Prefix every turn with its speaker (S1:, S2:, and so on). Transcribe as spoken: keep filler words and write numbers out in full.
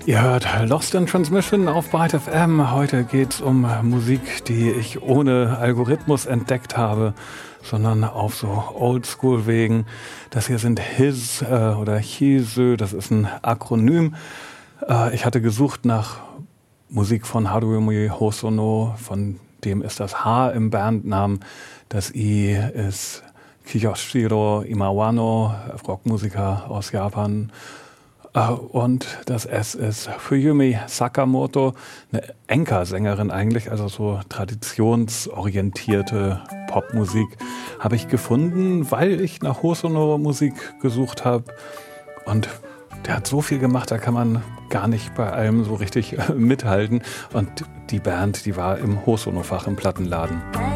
S1: Ihr hört Lost in Transmission auf Byte F M. Heute geht's um Musik, die ich ohne Algorithmus entdeckt habe, sondern auf so Oldschool-Wegen. Das hier sind His äh, oder Hisö, das ist ein Akronym. Äh, ich hatte gesucht nach Musik von Haruomi Hosono, von dem ist das H im Bandnamen. Das I ist Kiyoshiro Imawano, Rockmusiker aus Japan. Und das S ist Fuyumi Sakamoto, eine Enka-Sängerin eigentlich, also so traditionsorientierte Popmusik habe ich gefunden, weil ich nach Hosono-Musik gesucht habe. Und der hat so viel gemacht, da kann man gar nicht bei allem so richtig mithalten. Und die Band, die war im Hosono-Fach im Plattenladen.